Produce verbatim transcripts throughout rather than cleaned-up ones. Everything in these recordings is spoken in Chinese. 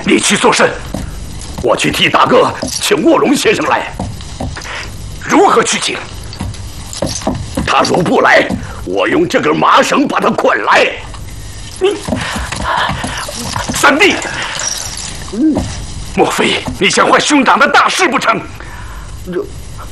你去做甚？我去替大哥请卧龙先生来。如何去请？他若不来，我用这根麻绳把他捆来。你，三弟，莫非你想坏兄长的大事不成？这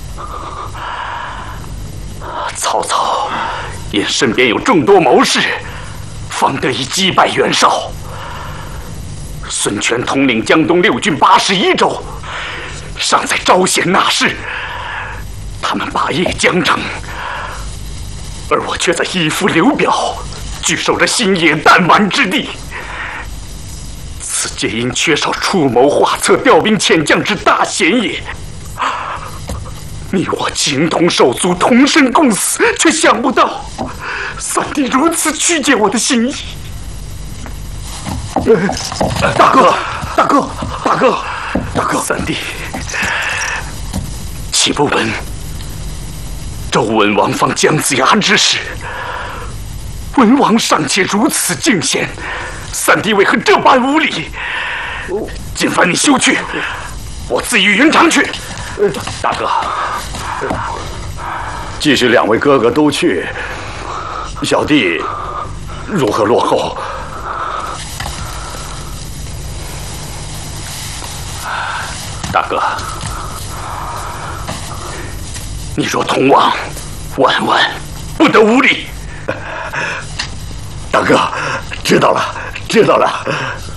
曹操因身边有众多谋士，方得以击败袁绍。孙权统领江东六郡八十一州，尚在招贤纳士，他们霸业江城，而我却在依附刘表，据守着新野弹丸之地。此皆因缺少出谋划策、调兵遣将之大贤也。你我情同手足，同生共死，却想不到三弟如此曲解我的心意。大哥，大哥，大哥，大哥，三弟，岂不闻周文王方姜子牙之事？文王尚且如此敬贤，三弟为何这般无礼？今番你休去，我自与云长去。大哥， 即使两位哥哥都去，小弟如何落后？ 大哥，你若同往，万万不得无礼。 大哥，知道了，知道了。